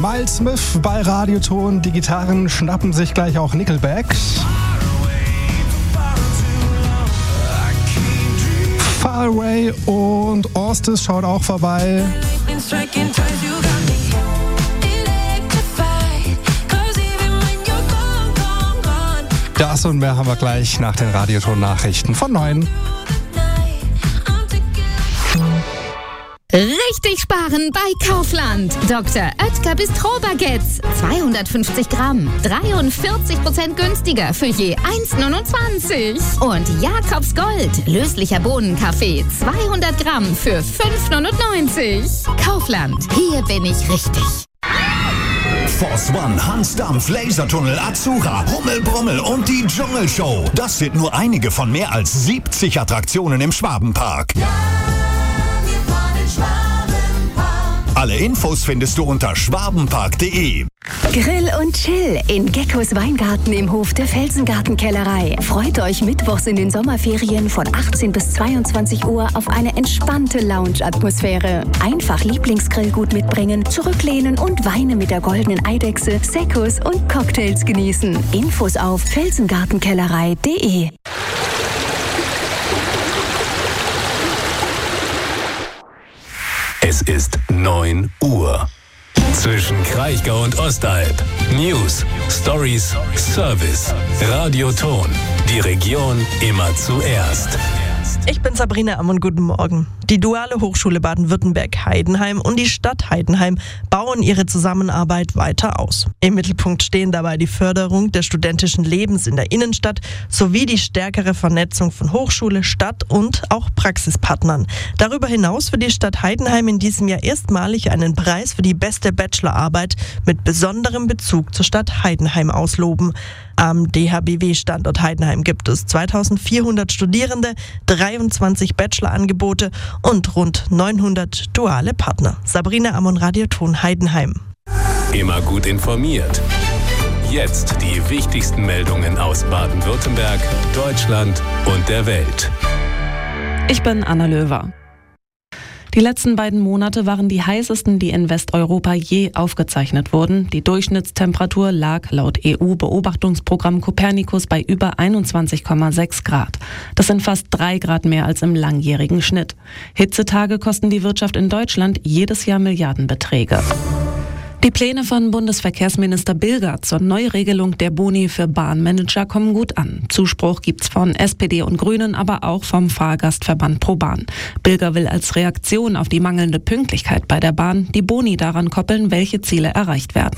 Miles Smith bei Radioton. Die Gitarren schnappen sich gleich auch Nickelback. Far Away und Orsted schaut auch vorbei. Das und mehr haben wir gleich nach den Radioton-Nachrichten von 9. Richtig sparen bei Kaufland. Dr. Oetker Bistro-Baguettes. 250 Gramm. 43% günstiger für je 1,29. Und Jakobs Gold. Löslicher Bohnenkaffee. 200 Gramm für 5,99. Kaufland. Hier bin ich richtig. Force One, Hansdampf, Lasertunnel, Azura, Hummelbrummel und die Dschungelshow. Das sind nur einige von mehr als 70 Attraktionen im Schwabenpark. Ja, wir fahren in Schwabenpark. Alle Infos findest du unter schwabenpark.de. Grill und Chill in Geckos Weingarten im Hof der Felsengartenkellerei. Freut euch mittwochs in den Sommerferien von 18 bis 22 Uhr auf eine entspannte Lounge-Atmosphäre. Einfach Lieblingsgrillgut mitbringen, zurücklehnen und Weine mit der goldenen Eidechse, Seccos und Cocktails genießen. Infos auf felsengartenkellerei.de. Es ist 9 Uhr. Zwischen Kraichgau und Ostalb. News, Stories, Service. Radioton. Die Region immer zuerst. Ich bin Sabrina Ammon, guten Morgen. Die Duale Hochschule Baden-Württemberg-Heidenheim und die Stadt Heidenheim bauen ihre Zusammenarbeit weiter aus. Im Mittelpunkt stehen dabei die Förderung des studentischen Lebens in der Innenstadt sowie die stärkere Vernetzung von Hochschule, Stadt und auch Praxispartnern. Darüber hinaus wird die Stadt Heidenheim in diesem Jahr erstmalig einen Preis für die beste Bachelorarbeit mit besonderem Bezug zur Stadt Heidenheim ausloben. Am DHBW-Standort Heidenheim gibt es 2400 Studierende, 23 Bachelorangebote und rund 900 duale Partner. Sabrina Ammon, Radioton Heidenheim. Immer gut informiert. Jetzt die wichtigsten Meldungen aus Baden-Württemberg, Deutschland und der Welt. Ich bin Anna Löwer. Die letzten beiden Monate waren die heißesten, die in Westeuropa je aufgezeichnet wurden. Die Durchschnittstemperatur lag laut EU-Beobachtungsprogramm Copernicus bei über 21,6 Grad. Das sind fast 3 Grad mehr als im langjährigen Schnitt. Hitzetage kosten die Wirtschaft in Deutschland jedes Jahr Milliardenbeträge. Die Pläne von Bundesverkehrsminister Bilger zur Neuregelung der Boni für Bahnmanager kommen gut an. Zuspruch gibt's von SPD und Grünen, aber auch vom Fahrgastverband ProBahn. Bilger will als Reaktion auf die mangelnde Pünktlichkeit bei der Bahn die Boni daran koppeln, welche Ziele erreicht werden.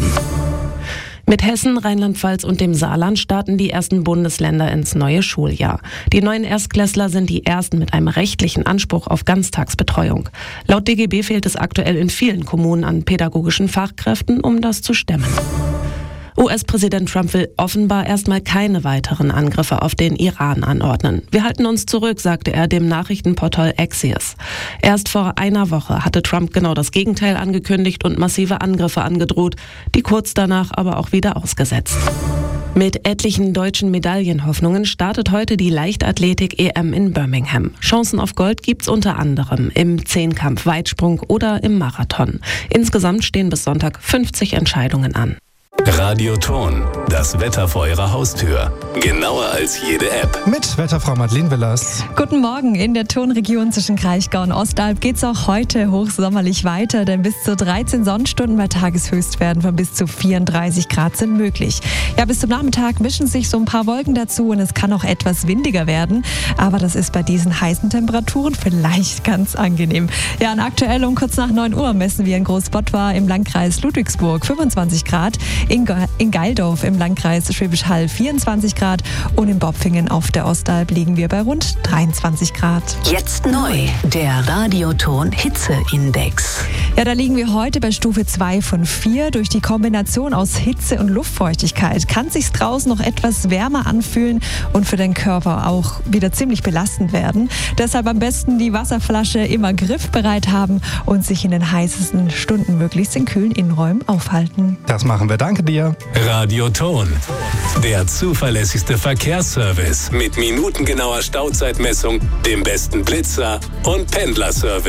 Mit Hessen, Rheinland-Pfalz und dem Saarland starten die ersten Bundesländer ins neue Schuljahr. Die neuen Erstklässler sind die ersten mit einem rechtlichen Anspruch auf Ganztagsbetreuung. Laut DGB fehlt es aktuell in vielen Kommunen an pädagogischen Fachkräften, um das zu stemmen. US-Präsident Trump will offenbar erstmal keine weiteren Angriffe auf den Iran anordnen. Wir halten uns zurück, sagte er dem Nachrichtenportal Axios. Erst vor einer Woche hatte Trump genau das Gegenteil angekündigt und massive Angriffe angedroht, die kurz danach aber auch wieder ausgesetzt. Mit etlichen deutschen Medaillenhoffnungen startet heute die Leichtathletik-EM in Birmingham. Chancen auf Gold gibt's unter anderem im Zehnkampf, Weitsprung oder im Marathon. Insgesamt stehen bis Sonntag 50 Entscheidungen an. Radioton, das Wetter vor Ihrer Haustür. Genauer als jede App. Mit Wetterfrau Madeleine Willers. Guten Morgen. In der Tonregion zwischen Kraichgau und Ostalb geht's auch heute hochsommerlich weiter, denn bis zu 13 Sonnenstunden bei Tageshöchstwerten von bis zu 34 Grad sind möglich. Ja, bis zum Nachmittag mischen sich so ein paar Wolken dazu und es kann auch etwas windiger werden, aber das ist bei diesen heißen Temperaturen vielleicht ganz angenehm. Ja, und aktuell um kurz nach 9 Uhr messen wir in Großbottwar im Landkreis Ludwigsburg 25 Grad, in Geildorf im Landkreis Schwäbisch Hall 24 Grad und in Bopfingen auf der Ostalb liegen wir bei rund 23 Grad. Jetzt neu, der Radioton Hitzeindex. Ja, da liegen wir heute bei Stufe 2 von 4. Durch die Kombination aus Hitze und Luftfeuchtigkeit kann es sich draußen noch etwas wärmer anfühlen und für den Körper auch wieder ziemlich belastend werden. Deshalb am besten die Wasserflasche immer griffbereit haben und sich in den heißesten Stunden möglichst in kühlen Innenräumen aufhalten. Das machen wir. Danke dir. Radioton, der zuverlässigste Verkehrsservice mit minutengenauer Stauzeitmessung, dem besten Blitzer und Pendlerservice.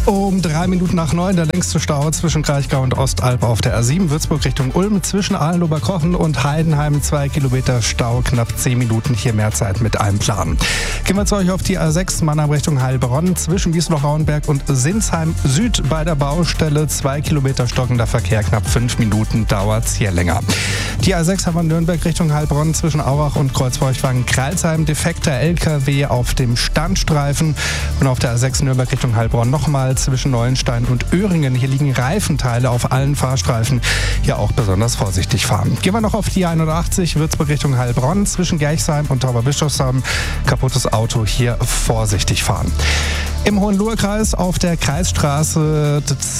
Um 3 Minuten nach 9 der längste Stau zwischen Kraichgau und Ostalb auf der A7 Würzburg Richtung Ulm zwischen Ahlen-Oberkochen und Heidenheim 2 Kilometer Stau, knapp 10 Minuten, hier mehr Zeit mit einem Plan. Gehen wir zu euch auf die A6 Mannheim Richtung Heilbronn zwischen Wiesloch-Rauenberg und Sinsheim Süd bei der Baustelle 2 Kilometer stockender Verkehr, knapp 5 Minuten dauert's hier länger. Die A6 Hamburg-Nürnberg Richtung Heilbronn zwischen Aurach und Kreuzfeuchtwagen-Kreilsheim defekter LKW auf dem Standstreifen und auf der A6 Nürnberg Richtung Heilbronn nochmal zwischen Neuenstein und Öhringen. Hier liegen Reifenteile auf allen Fahrstreifen. Hier auch besonders vorsichtig fahren. Gehen wir noch auf die 81 Würzburg Richtung Heilbronn zwischen Gerchsheim und Tauberbischofsheim. Kaputtes Auto, hier vorsichtig fahren. Im Hohenlohe-Kreis auf der Kreisstraße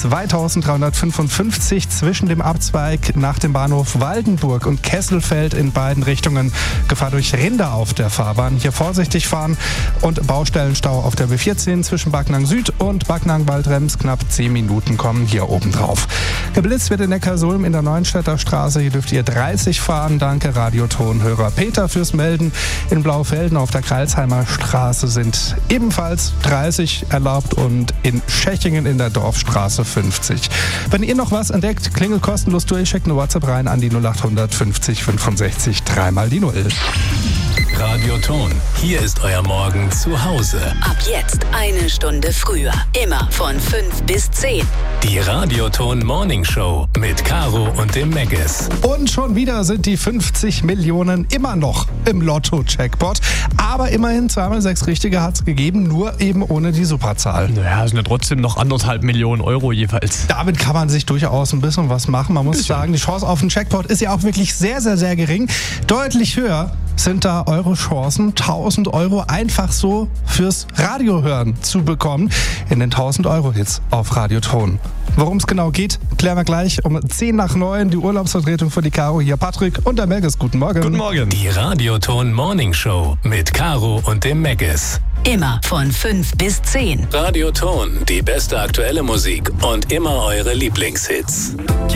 2355 zwischen dem Abzweig nach dem Bahnhof Waldenburg und Kesselfeld in beiden Richtungen. Gefahr durch Rinder auf der Fahrbahn. Hier vorsichtig fahren und Baustellenstau auf der B14 zwischen Backnang Süd und Backnang-Waldrems. Knapp 10 Minuten kommen hier oben drauf. Geblitzt wird in Neckarsulm in der Neuenstädter Straße. Hier dürft ihr 30 fahren. Danke Radiotonhörer Peter fürs Melden. In Blaufelden auf der Kreilsheimer Straße sind ebenfalls 30 erlaubt und in Schächingen in der Dorfstraße 50. Wenn ihr noch was entdeckt, klingelt kostenlos durch, schickt eine WhatsApp rein an die 0800 50 65 3 mal die 0. Radioton, hier ist euer Morgen zu Hause. Ab jetzt 1 Stunde früher. Immer von 5 bis 10. Die Radioton Morning Show mit Caro und dem Meggis. Und schon wieder sind die 50 Millionen immer noch im Lotto-Jackpot. Aber immerhin 2x6 Richtige hat es gegeben, nur eben ohne die Superzahl. Naja, es sind ja trotzdem noch 1,5 Millionen Euro jeweils. Damit kann man sich durchaus ein bisschen was machen. Man muss sagen, die Chance auf den Jackpot ist ja auch wirklich sehr, sehr, sehr gering. Deutlich höher sind da eure Chancen, 1000 Euro einfach so fürs Radiohören zu bekommen in den 1000 Euro Hits auf Radioton. Worum es genau geht, klären wir gleich um 10 nach 9. Die Urlaubsvertretung für die Caro, hier Patrick und der Meggis. Guten Morgen. Guten Morgen. Die Radioton Morning Show mit Caro und dem Meggis. Immer von 5 bis 10. Radioton, die beste aktuelle Musik und immer eure Lieblingshits.